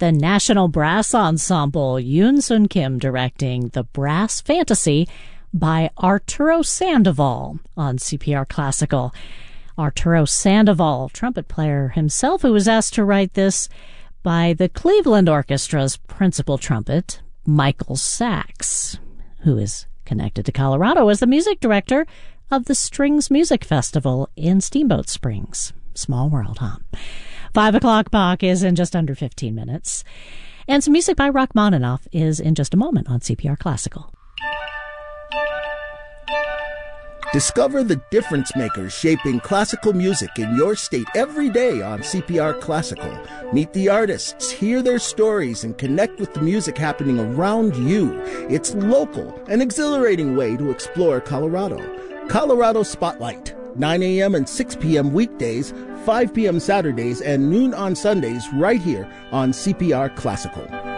the National Brass Ensemble, Yoon Sun Kim directing The Brass Fantasy by Arturo Sandoval on CPR Classical. Arturo Sandoval, trumpet player himself, who was asked to write this by the Cleveland Orchestra's principal trumpet, Michael Sachs, who is connected to Colorado as the music director of the Strings Music Festival in Steamboat Springs. Small world, huh? 5 o'clock Bach is in just under 15 minutes. And some music by Rachmaninoff is in just a moment on CPR Classical. Discover the difference makers shaping classical music in your state every day on CPR Classical. Meet the artists, hear their stories, and connect with the music happening around you. It's local, an exhilarating way to explore Colorado. Colorado Spotlight, 9 a.m. and 6 p.m. weekdays, 5 p.m. Saturdays, and noon on Sundays right here on CPR Classical.